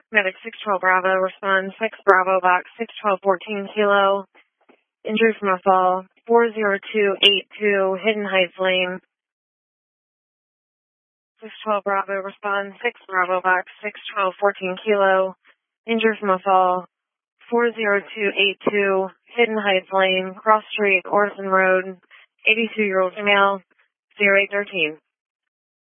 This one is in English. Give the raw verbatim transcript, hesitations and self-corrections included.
Medic six twelve Bravo, respond six Bravo, box six twelve fourteen Kilo. Injury from a fall, four zero two eight two, Hidden Heights Lane. six twelve Bravo, respond six Bravo, box six twelve fourteen Kilo. Injury from a fall, four zero two eight two, Hidden Heights Lane, Cross Street, Orson Road, eighty-two-year-old female, zero eight one three.